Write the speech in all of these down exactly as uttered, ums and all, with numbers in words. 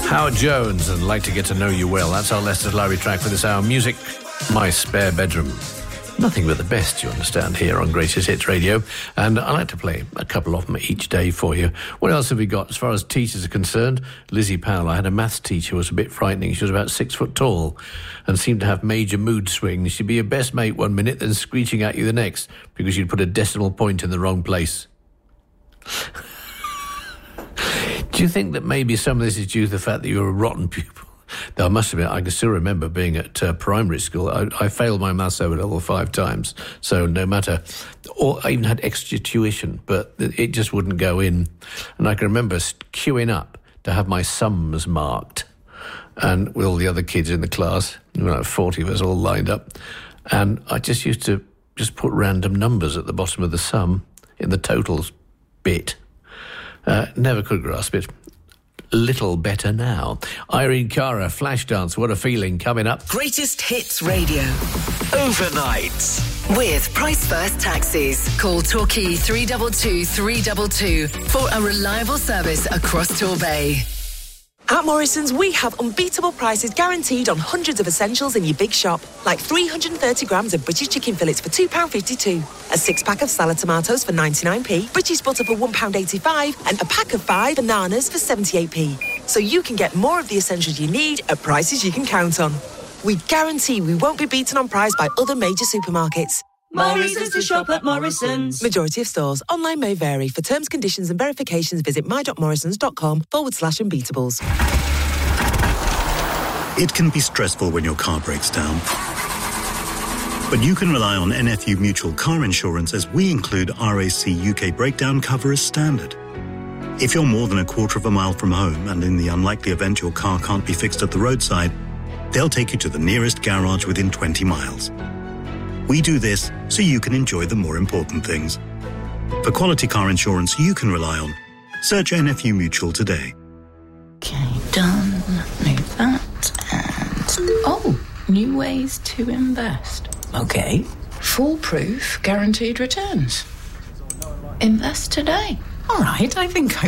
Howard Jones and Like to Get to Know You Well. That's our Leicester's Library track for this hour. Music, My Spare Bedroom. Nothing but the best, you understand, here on Greatest Hits Radio. And I like to play a couple of them each day for you. What else have we got? As far as teachers are concerned, Lizzie Powell. I had a maths teacher who was a bit frightening. She was about six foot tall and seemed to have major mood swings. She'd be your best mate one minute, then screeching at you the next because you'd put a decimal point in the wrong place. Do you think that maybe some of this is due to the fact that you're a rotten pupil? Though I must admit, I can still remember being at uh, primary school. I, I failed my maths over level five times, so no matter. Or I even had extra tuition, but it just wouldn't go in. And I can remember queuing up to have my sums marked, and with all the other kids in the class, you know, forty of us all lined up, and I just used to just put random numbers at the bottom of the sum in the totals bit. Uh, never could grasp it. Little better now. Irene Cara, Flashdance, What a Feeling, coming up. Greatest Hits Radio. Overnight. With Price First Taxis. Call Torquay three two two, three two two for a reliable service across Torbay. At Morrison's, we have unbeatable prices guaranteed on hundreds of essentials in your big shop, like three hundred thirty grams of British chicken fillets for two pounds fifty-two, a six-pack of salad tomatoes for ninety-nine p, British butter for one pound eighty-five, and a pack of five bananas for seventy-eight p. So you can get more of the essentials you need at prices you can count on. We guarantee we won't be beaten on price by other major supermarkets. Morrison's to shop at Morrison's. Majority of stores. Online may vary. For terms, conditions and verifications, visit my.morrisons.com forward slash unbeatables. It can be stressful when your car breaks down. But you can rely on N F U Mutual Car Insurance as we include R A C U K breakdown cover as standard. If you're more than a quarter of a mile from home and in the unlikely event your car can't be fixed at the roadside, they'll take you to the nearest garage within twenty miles. We do this so you can enjoy the more important things. For quality car insurance you can rely on, search N F U Mutual today. Okay, done. Move that and... Oh, new ways to invest. Okay. Foolproof guaranteed returns. Invest today. All right, I think I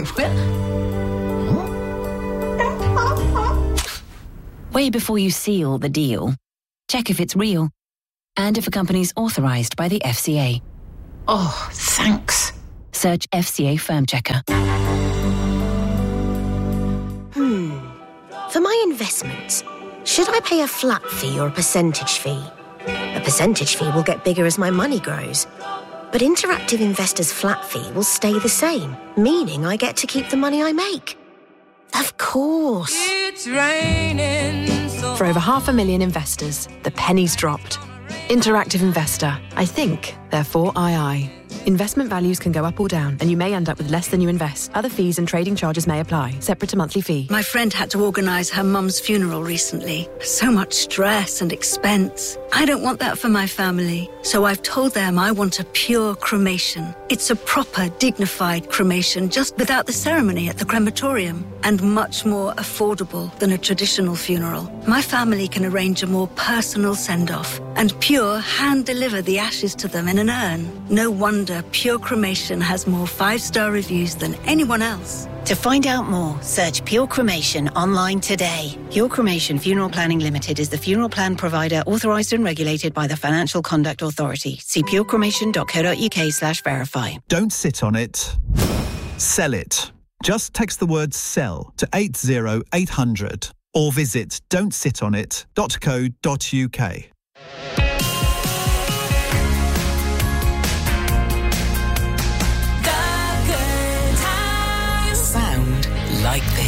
will. Way before you seal the deal, check if it's real. And if a company's authorised by the F C A. Oh, thanks. Search F C A Firm Checker. Hmm. For my investments, should I pay a flat fee or a percentage fee? A percentage fee will get bigger as my money grows. But Interactive Investor's flat fee will stay the same, meaning I get to keep the money I make. Of course. It's raining so... For over half a million investors, the penny's dropped. Interactive Investor. I think, therefore I I. Investment values can go up or down, and you may end up with less than you invest. Other fees and trading charges may apply, separate to monthly fee. My friend had to organise her mum's funeral recently. So much stress and expense. I don't want that for my family, so I've told them I want a pure cremation. It's a proper, dignified cremation, just without the ceremony at the crematorium, and much more affordable than a traditional funeral. My family can arrange a more personal send-off, and Pure hand-deliver the ashes to them in an urn. No wonder Pure Cremation has more five-star reviews than anyone else. To find out more, search Pure Cremation online today. Pure Cremation Funeral Planning Limited is the funeral plan provider authorised and regulated by the Financial Conduct Authority. See purecremation.co.uk slash verify. Don't sit on it. Sell it. Just text the word SELL to eight zero eight hundred or visit don't sit on it dot co dot uk. Sound like this.